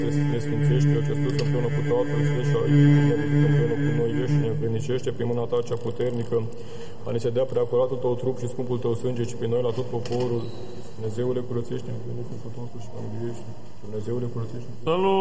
ne sfințește, ce sus împreună cu Tatăl, și aici, împreună cu noi, ieși și ne învrednicește prin mâna ta cea puternică, a ne se dea preacuratul tău trup și scumpul tău sânge, ci pe noi la tot poporul. Dumnezeule, curățește-ne, cu totul și mă miluiește. Dumnezeule, curățește-ne.